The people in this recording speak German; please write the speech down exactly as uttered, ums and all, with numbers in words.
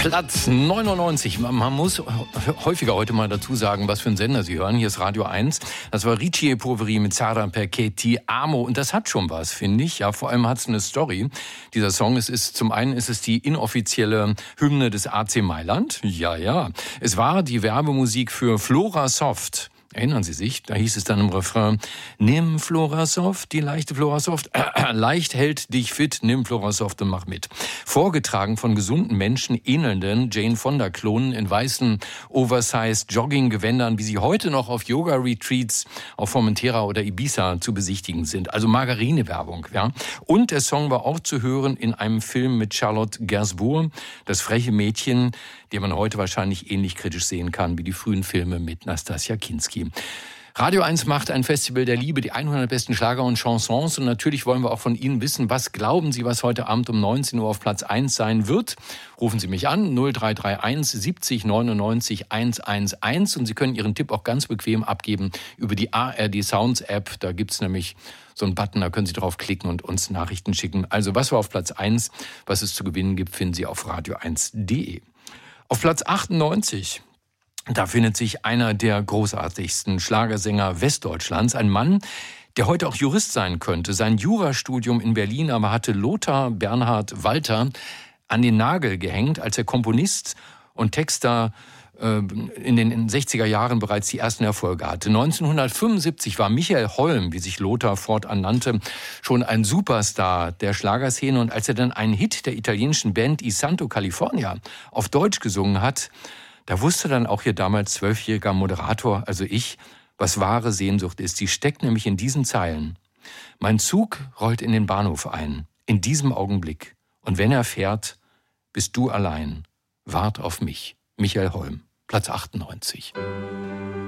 Platz neunundneunzig. Man muss häufiger heute mal dazu sagen, was für ein Sender Sie hören. Hier ist Radio eins. Das war Ricci e Poveri mit Sara perché ti amo. Und das hat schon was, finde ich. Ja, vor allem hat es eine Story. Dieser Song, es ist, zum einen ist es die inoffizielle Hymne des A C Mailand. Ja, ja. Es war die Werbemusik für Flora Soft. Erinnern Sie sich? Da hieß es dann im Refrain, nimm Florasoft, die leichte Florasoft, äh, leicht hält dich fit, nimm Florasoft und mach mit. Vorgetragen von gesunden Menschen, ähnelnden Jane Fonda-Klonen in weißen, oversized Jogging-Gewändern, wie sie heute noch auf Yoga-Retreats auf Formentera oder Ibiza zu besichtigen sind. Also Margarine-Werbung, ja. Und der Song war auch zu hören in einem Film mit Charlotte Gainsbourg, das freche Mädchen, die man heute wahrscheinlich ähnlich kritisch sehen kann wie die frühen Filme mit Nastassja Kinski. Radio eins macht ein Festival der Liebe, die hundert besten Schlager und Chansons. Und natürlich wollen wir auch von Ihnen wissen, was glauben Sie, was heute Abend um neunzehn Uhr auf Platz eins sein wird? Rufen Sie mich an, null drei drei eins siebzig neunundneunzig hundertzehn. Und Sie können Ihren Tipp auch ganz bequem abgeben über die A R D Sounds App. Da gibt's nämlich so einen Button, da können Sie drauf klicken und uns Nachrichten schicken. Also was war auf Platz eins, was es zu gewinnen gibt, finden Sie auf radio eins punkt de. Auf Platz achtundneunzig, da findet sich einer der großartigsten Schlagersänger Westdeutschlands, ein Mann, der heute auch Jurist sein könnte. Sein Jurastudium in Berlin aber hatte Lothar Bernhard Walter an den Nagel gehängt, als er Komponist und Texter in den sechziger Jahren bereits die ersten Erfolge hatte. neunzehnhundertfünfundsiebzig war Michael Holm, wie sich Lothar fortan nannte, schon ein Superstar der Schlagerszene. Und als er dann einen Hit der italienischen Band I Santo California auf Deutsch gesungen hat, da wusste dann auch ihr damals zwölfjähriger Moderator, also ich, was wahre Sehnsucht ist. Die steckt nämlich in diesen Zeilen. Mein Zug rollt in den Bahnhof ein, in diesem Augenblick. Und wenn er fährt, bist du allein. Wart auf mich. Michael Holm, Platz achtundneunzig.